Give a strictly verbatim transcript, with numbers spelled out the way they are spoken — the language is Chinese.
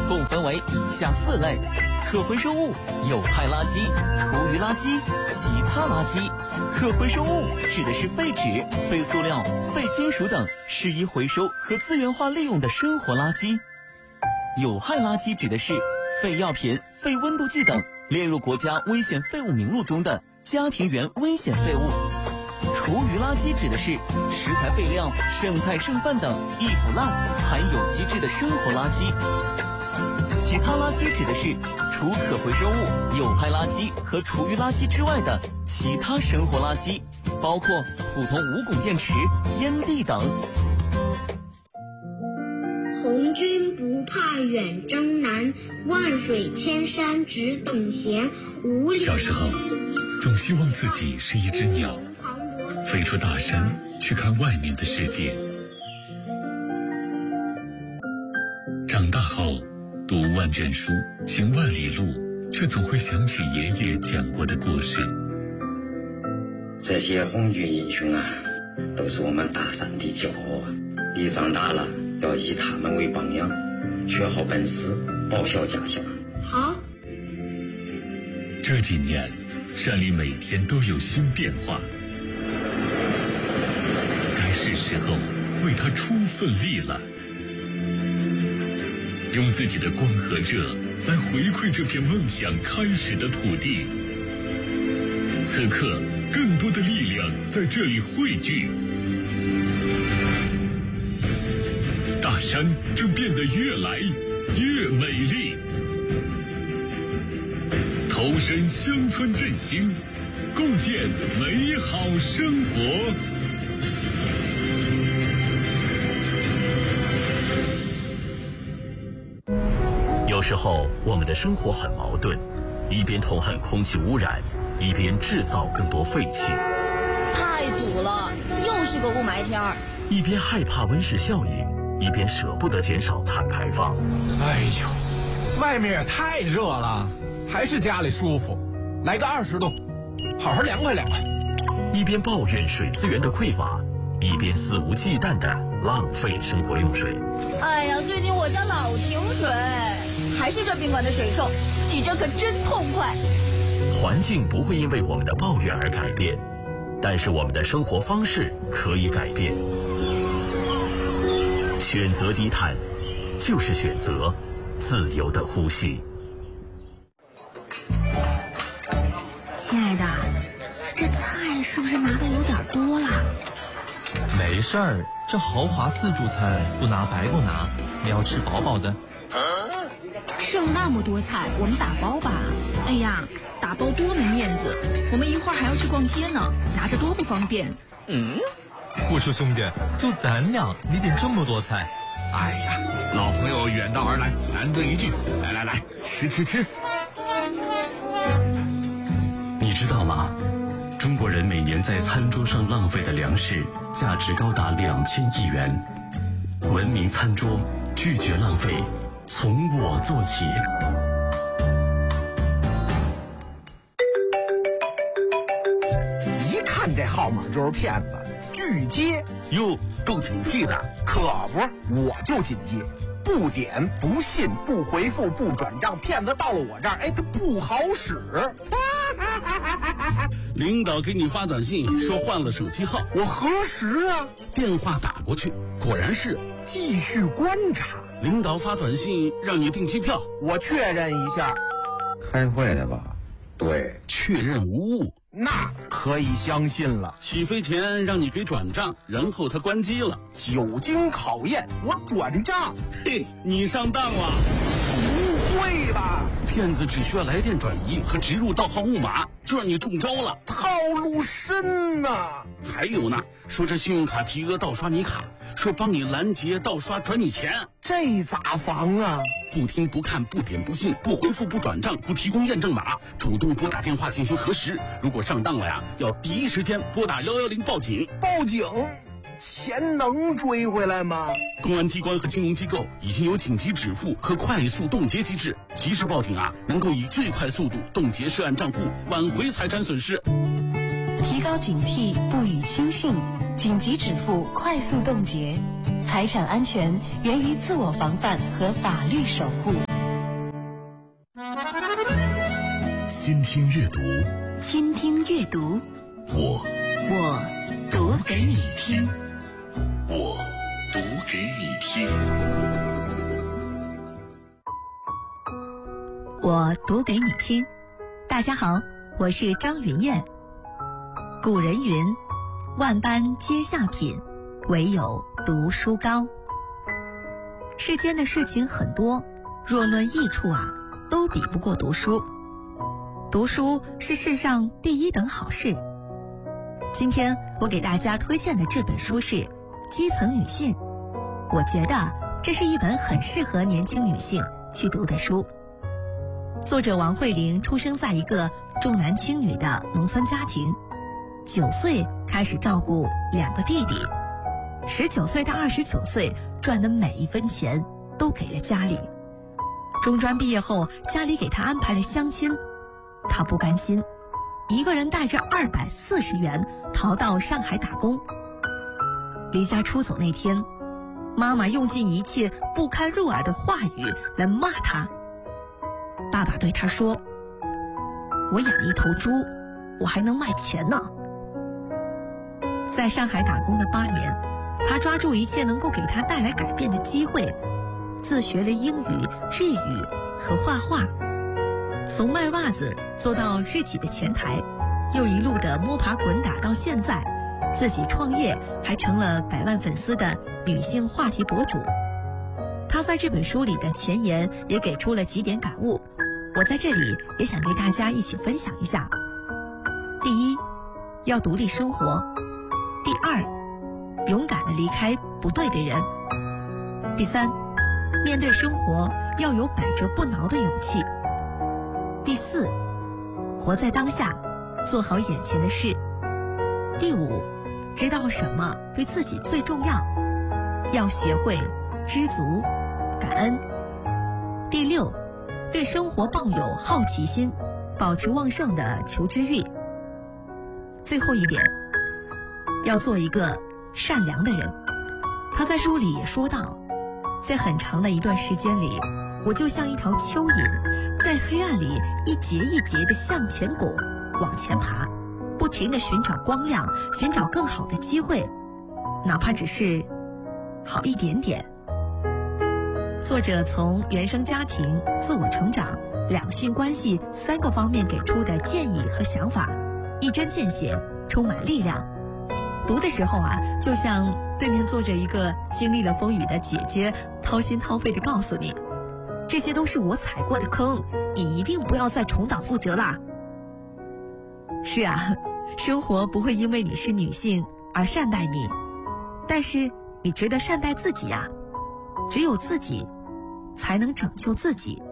共分为以下四类：可回收物、有害垃圾、厨余垃圾、其他垃圾。可回收物指的是废纸、废塑料、废金属等适宜回收和资源化利用的生活垃圾。有害垃圾指的是废药品、废温度计等列入国家危险废物名录中的家庭原危险废物。厨余垃圾指的是食材废料、剩菜剩饭等易腐烂、含有机质的生活垃圾。其他垃圾指的是除可回收物、有害垃圾和厨余垃圾之外的其他生活垃圾，包括普通无汞电池、烟蒂等。 从军不怕远征难，万水千山只等闲。五里小时候总希望自己是一只鸟，飞出大山去看外面的世界。长大后读万卷书，行万里路，却总会想起爷爷讲过的故事。 这些红军英雄啊，都是我们大山的骄傲啊！你长大了要以他们为榜样，学好本事，报效家乡。 好。 这几年山里每天都有新变化，该是时候为他出份力了，用自己的光和热来回馈这片梦想开始的土地。此刻更多的力量在这里汇聚，大山正变得越来越美丽。投身乡村振兴，共建美好生活。 有时候我们的生活很矛盾，一边痛恨空气污染，一边制造更多废气。 太堵了，又是个雾霾天儿。 一边害怕温室效应，一边舍不得减少碳排放。 哎呦，外面也太热了，还是家里舒服。来个二十度，好好凉快凉快。 一边抱怨水资源的匮乏，一边肆无忌惮地浪费生活用水。 哎呀，最近我家老停水，还是这宾馆的水臭，洗着可真痛快。 环境不会因为我们的抱怨而改变，但是我们的生活方式可以改变。选择低碳，就是选择自由的呼吸。 亲爱的，这菜是不是拿的有点多了？ 没事儿，这豪华自助餐不拿白不拿，你要吃饱饱的。 剩那么多菜，我们打包吧。哎呀，打包多没面子，我们一会儿还要去逛街呢，拿着多不方便。 嗯，我说兄弟，就咱俩，你点这么多菜。 哎呀，老朋友远道而来，难得一聚，来来来，吃吃吃。 你知道吗？中国人每年在餐桌上浪费的粮食价值高达两千亿元。文明餐桌，拒绝浪费，从我做起。 一看这号码就是骗子，拒接。 哟，够警惕的。 可不，我就紧接。不点、不信、不回复、不转账，骗子到了我这儿，哎，他不好使。 领导给你发短信说换了手机号， 我核实啊， 电话打过去，果然是。 继续观察。 领导发短信让你订机票， 我确认一下。 开会的吧？对， 确认无误。 那可以相信了。 起飞前让你给转账，然后他关机了。 久经考验，我转账。 嘿，你上当了。 不会吧？ 骗子只需要来电转移和植入盗号木马，就让你中招了。 套路深呐、啊！ 还有呢，说这信用卡提额盗刷你卡，说帮你拦截盗刷转你钱， 这咋防啊？ 不听不看不点不信不回复不转账不提供验证码，主动拨打电话进行核实。如果上当了呀，要第一时间拨打一一零报警。 报警？钱能追回来吗？ 公安机关和金融机构已经有紧急止付和快速冻结机制，及时报警啊，能够以最快速度冻结涉案账户，挽回财产损失。 提高警惕，不予轻信，紧急止付，快速冻结。财产安全源于自我防范和法律守护。 倾听阅读， 倾听阅读， 我我读给你听， 我读给你听， 我读给你听。大家好，我是张云燕。古人云：万般皆下品，唯有读书高。世间的事情很多，若论益处啊，都比不过读书。读书是世上第一等好事。今天我给大家推荐的这本书是《基层女性》，我觉得这是一本很适合年轻女性去读的书。作者王慧玲出生在一个重男轻女的农村家庭，九岁开始照顾两个弟弟，十九岁到二十九岁赚的每一分钱都给了家里。中专毕业后，家里给她安排了相亲，她不甘心，一个人带着二百四十元逃到上海打工。离家出走那天，妈妈用尽一切不堪入耳的话语来骂她。爸爸对她说：“我养一头猪，我还能卖钱呢。”在上海打工的八年，她抓住一切能够给她带来改变的机会，自学了英语、日语和画画，从卖袜子做到日企的前台，又一路的摸爬滚打到现在，自己创业还成了百万粉丝的女性话题博主。她在这本书里的前言也给出了几点感悟，我在这里也想给大家一起分享一下。第一，要独立生活；第二，勇敢地离开不对的人；第三，面对生活要有百折不挠的勇气；第四，活在当下，做好眼前的事；第五，知道什么对自己最重要，要学会知足感恩；第六，对生活抱有好奇心，保持旺盛的求知欲；最后一点，要做一个善良的人。他在书里也说到，在很长的一段时间里，我就像一条蚯蚓，在黑暗里一节一节地向前滚，往前爬，不停地寻找光亮，寻找更好的机会，哪怕只是好一点点。作者从原生家庭、自我成长、两性关系三个方面给出的建议和想法，一针见血，充满力量。读的时候啊，就像对面坐着一个经历了风雨的姐姐，掏心掏肺地告诉你，这些都是我踩过的坑，你一定不要再重蹈覆辙啦。是啊，生活不会因为你是女性而善待你，但是你值得善待自己呀、啊，只有自己才能拯救自己。